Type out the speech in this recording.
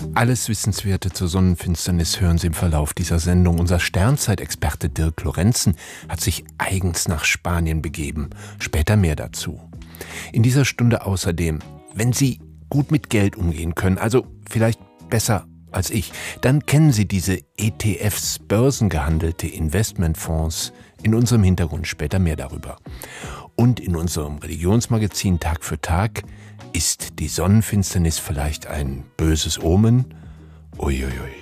Alles Wissenswerte zur Sonnenfinsternis hören Sie im Verlauf dieser Sendung. Unser Sternzeitexperte Dirk Lorenzen hat sich eigens nach Spanien begeben. Später mehr dazu. In dieser Stunde außerdem, wenn Sie gut mit Geld umgehen können, also vielleicht besser als ich, dann kennen Sie diese ETFs, börsengehandelte Investmentfonds, in unserem Hintergrund. Später mehr darüber. Und in unserem Religionsmagazin Tag für Tag: Ist die Sonnenfinsternis vielleicht ein böses Omen? Uiuiui.